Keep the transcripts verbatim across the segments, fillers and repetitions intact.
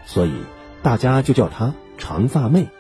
所以大家就叫她长发妹。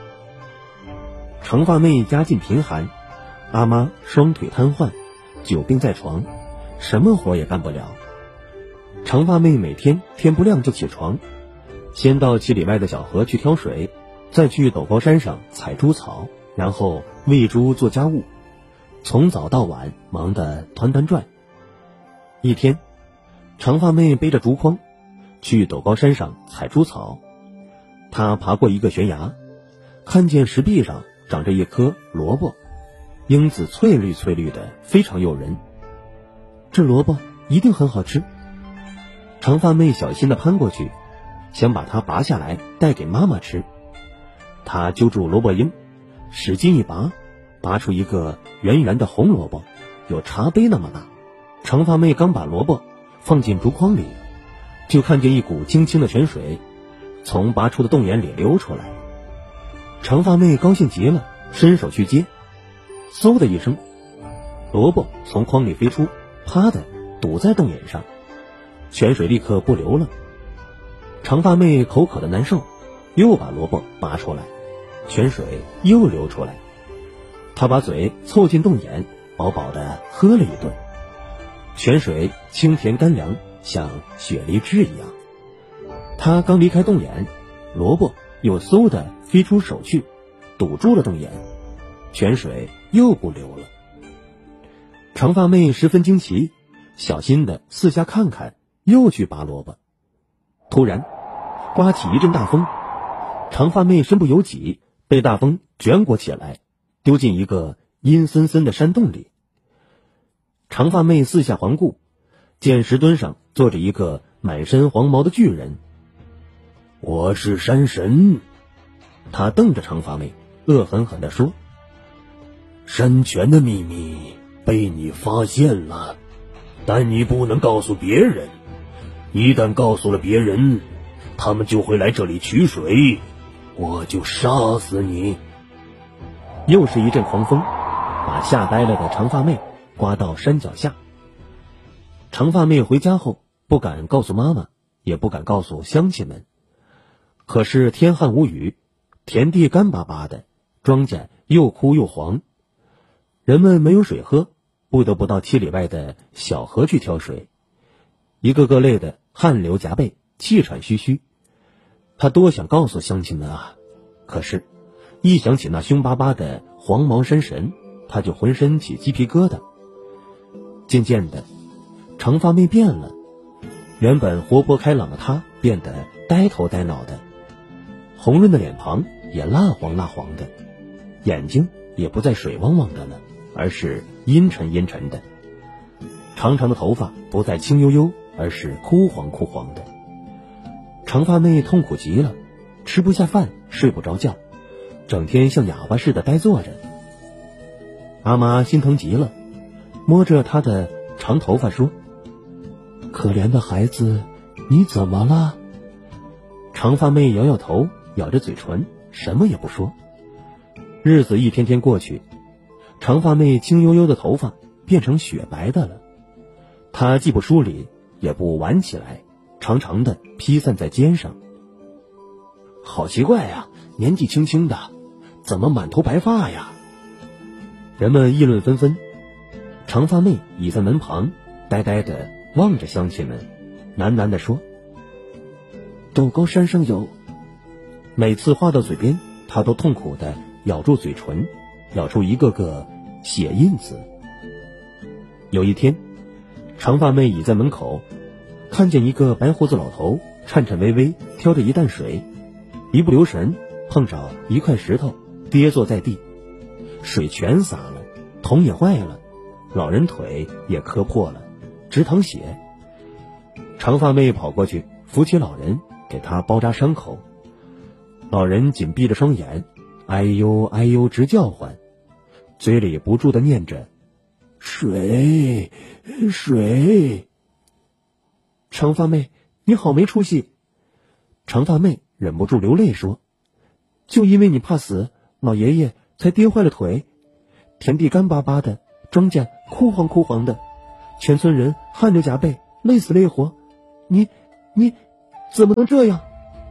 长发妹家境贫寒，阿妈双腿瘫痪，久病在床，什么活也干不了。长发妹每天天不亮就起床，先到七里外的小河去挑水，再去陡高山上采猪草，然后喂猪做家务，从早到晚忙得团团转。一天，长发妹背着竹筐去陡高山上采猪草，她爬过一个悬崖，看见石壁上长着一颗萝卜，英子翠绿翠绿的，非常诱人。这萝卜一定很好吃。长发妹小心地攀过去，想把它拔下来带给妈妈吃。她揪住萝卜缨，使劲一拔，拔出一个圆圆的红萝卜，有茶杯那么大。长发妹刚把萝卜放进竹筐里，就看见一股清清的泉水从拔出的洞眼里流出来。长发妹高兴极了，伸手去接，嗖的一声，萝卜从筐里飞出，啪的堵在洞眼上，泉水立刻不流了。长发妹口渴的难受，又把萝卜拔出来，泉水又流出来。她把嘴凑近洞眼，饱饱的喝了一顿，泉水清甜甘凉，像雪梨汁一样。她刚离开洞眼，萝卜又嗖的飞出手去，堵住了洞眼，泉水又不流了。长发妹十分惊奇，小心的四下看看，又去拔萝卜。突然刮起一阵大风，长发妹身不由己，被大风卷裹起来，丢进一个阴森森的山洞里。长发妹四下环顾，见石墩上坐着一个满身黄毛的巨人。我是山神，他瞪着长发妹，恶狠狠地说，山泉的秘密被你发现了，但你不能告诉别人，一旦告诉了别人，他们就会来这里取水，我就杀死你。又是一阵狂风，把吓呆了的长发妹刮到山脚下。长发妹回家后不敢告诉妈妈，也不敢告诉乡亲们。可是天旱无雨，田地干巴巴的，庄稼又枯又黄，人们没有水喝，不得不到七里外的小河去挑水，一个个累得汗流浃背，气喘吁吁。他多想告诉乡亲们啊，可是一想起那凶巴巴的黄毛山神，他就浑身起鸡皮疙瘩。渐渐的，长发妹变了，原本活泼开朗的她变得呆头呆脑的，红润的脸庞也蜡黄蜡黄的，眼睛也不再水汪汪的了，而是阴沉阴沉的。长长的头发不再青悠悠，而是枯黄枯黄的。长发妹痛苦极了，吃不下饭，睡不着觉，整天像哑巴似的呆坐着。阿妈心疼极了，摸着她的长头发说，可怜的孩子，你怎么了？长发妹摇摇头，咬着嘴唇，什么也不说。日子一天天过去，长发妹青悠悠的头发变成雪白的了，她既不梳理，也不挽起来，长长的披散在肩上。好奇怪呀，年纪轻轻的，怎么满头白发呀？人们议论纷纷。长发妹倚在门旁，呆呆地望着乡亲们，喃喃地说，陡高山上有。每次话到嘴边，她都痛苦地咬住嘴唇，咬出一个个血印子。有一天，长发妹倚在门口，看见一个白胡子老头颤颤巍巍挑着一担水，一不留神碰着一块石头，跌坐在地，水全洒了，桶也坏了，老人腿也磕破了，直淌血。长发妹跑过去扶起老人，给他包扎伤口。老人紧闭着双眼，哎呦哎呦直叫唤，嘴里不住地念着水水。长发妹，你好没出息。长发妹忍不住流泪说，就因为你怕死，老爷爷才跌坏了腿，田地干巴巴的，庄稼枯黄枯黄的，全村人汗流浃背，累死累活，你你怎么能这样？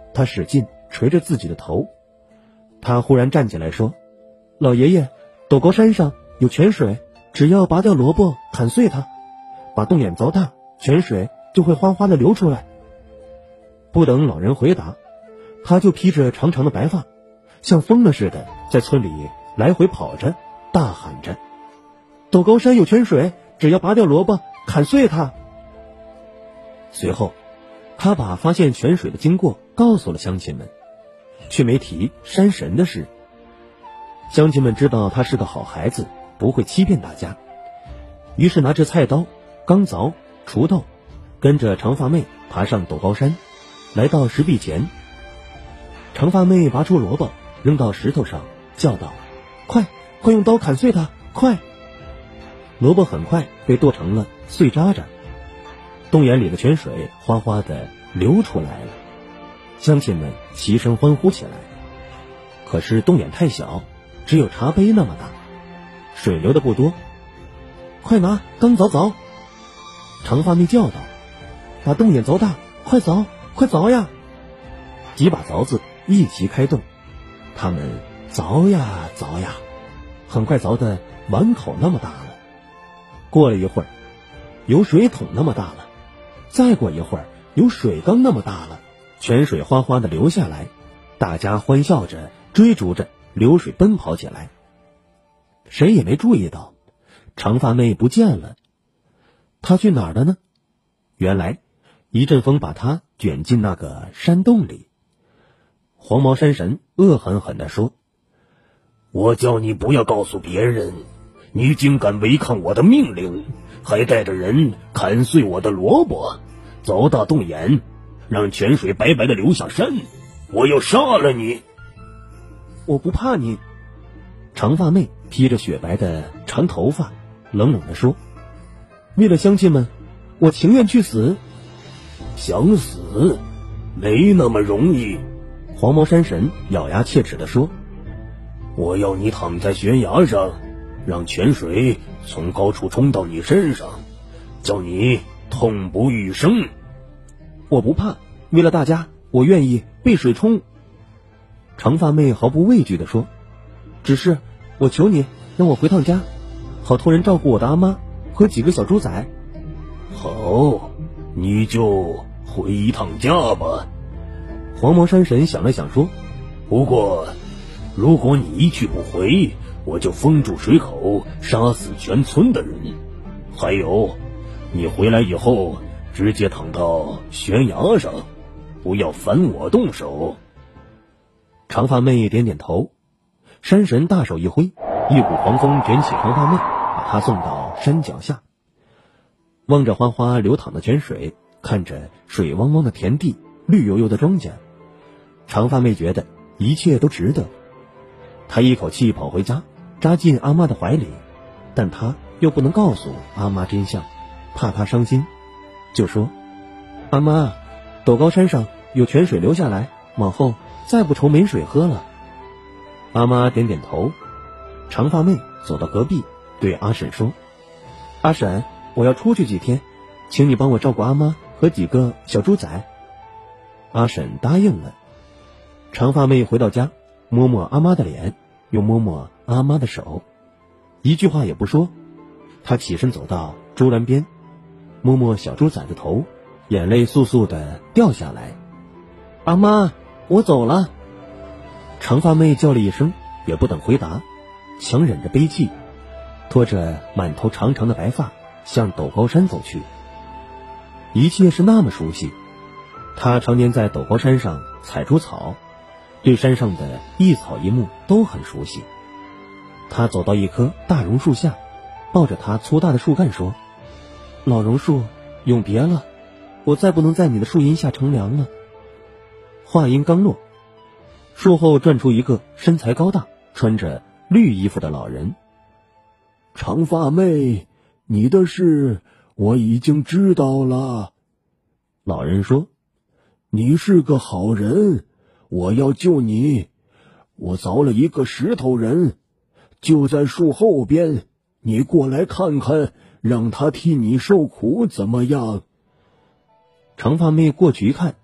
他使劲捶着自己的头。他忽然站起来说：老爷爷，陡高山上有泉水，只要拔掉萝卜砍碎它，把洞眼凿大，泉水就会哗哗地流出来。不等老人回答，他就披着长长的白发，像疯了似的在村里来回跑着，大喊着：陡高山有泉水，只要拔掉萝卜砍碎它。随后他把发现泉水的经过告诉了乡亲们，却没提山神的事。乡亲们知道他是个好孩子，不会欺骗大家，于是拿着菜刀、钢凿、锄头，跟着长发妹爬上陡高山，来到石壁前。长发妹拔出萝卜扔到石头上，叫道：快快用刀砍碎它，快！萝卜很快被剁成了碎渣渣，洞眼里的泉水哗哗地流出来了。乡亲们齐声欢呼起来。可是洞眼太小，只有茶杯那么大，水流的不多。快拿钢凿凿！长发妹叫道：把洞眼凿大，快凿快凿呀！几把凿子一齐开动，他们凿呀凿呀，很快凿得碗口那么大了。过了一会儿，有水桶那么大了，再过一会儿，有水缸那么大了，泉水哗哗地流下来，大家欢笑着追逐着流水奔跑起来。谁也没注意到长发妹不见了，她去哪儿了呢？原来一阵风把她卷进那个山洞里。黄毛山神恶狠狠地说：我叫你不要告诉别人，你竟敢违抗我的命令，还带着人砍碎我的萝卜，凿大洞眼，让泉水白白的流下山，我要杀了你！我不怕你。长发妹披着雪白的长头发，冷冷地说：为了乡亲们，我情愿去死。想死没那么容易。黄毛山神咬牙切齿地说：我要你躺在悬崖上，让泉水从高处冲到你身上，叫你痛不欲生。我不怕，为了大家，我愿意被水冲。长发妹毫不畏惧地说：只是我求你让我回趟家，好托人照顾我的阿妈和几个小猪仔。好，你就回一趟家吧。黄毛山神想了想说：不过如果你一去不回，我就封住水口，杀死全村的人。还有，你回来以后直接躺到悬崖上，不要烦我动手。长发妹点点头。山神大手一挥，一股狂风卷起长发妹，把她送到山脚下。望着哗哗流淌的泉水，看着水汪汪的田地，绿油油的庄稼，长发妹觉得一切都值得。她一口气跑回家，扎进阿妈的怀里，但她又不能告诉阿妈真相，怕她伤心，就说：阿妈，陡高山上有泉水流下来，往后再不愁没水喝了。阿妈点点头。长发妹走到隔壁，对阿婶说：阿婶，我要出去几天，请你帮我照顾阿妈和几个小猪仔。阿婶答应了。长发妹回到家，摸摸阿妈的脸，又摸摸阿妈的手，一句话也不说。她起身走到竹篮边，摸摸小猪仔的头，眼泪簌簌地掉下来。阿妈，我走了。长发妹叫了一声，也不等回答，强忍着悲泣，拖着满头长长的白发向陡高山走去。一切是那么熟悉，她常年在陡高山上采竹草，对山上的一草一木都很熟悉。她走到一棵大榕树下，抱着它粗大的树干说：老榕树，永别了，我再不能在你的树荫下乘凉了。话音刚落，树后转出一个身材高大、穿着绿衣服的老人。长发妹，你的事我已经知道了。老人说：你是个好人，我要救你。我凿了一个石头人，就在树后边，你过来看看，让他替你受苦怎么样？长发妹过去一看，